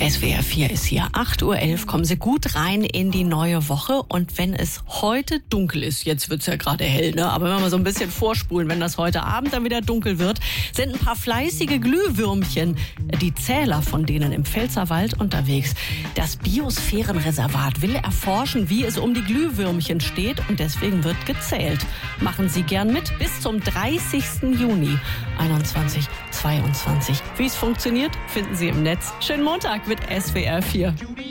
SWR 4 ist hier, 8:11 Uhr. Kommen Sie gut rein in die neue Woche. Und wenn es heute dunkel ist, jetzt wird's ja gerade hell, ne? Aber wenn wir mal so ein bisschen vorspulen, wenn das heute Abend dann wieder dunkel wird, sind ein paar fleißige Glühwürmchen, die Zähler von denen im Pfälzerwald unterwegs. Das Biosphärenreservat will erforschen, wie es um die Glühwürmchen steht. Und deswegen wird gezählt. Machen Sie gern mit bis zum 30. Juni 2021. Wie es funktioniert, finden Sie im Netz. Schönen Montag mit SWR 4.